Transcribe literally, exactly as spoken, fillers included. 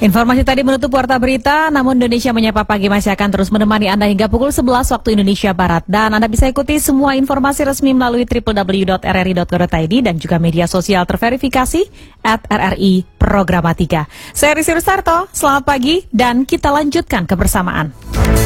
Informasi tadi menutup warta berita, namun Indonesia Menyapa Pagi masih akan terus menemani Anda hingga pukul sebelas waktu Indonesia Barat. Dan Anda bisa ikuti semua informasi resmi melalui w w w titik r r i titik co titik i d dan juga media sosial terverifikasi at R R I Programatika. Saya Rizky Rustarto, selamat pagi dan kita lanjutkan kebersamaan.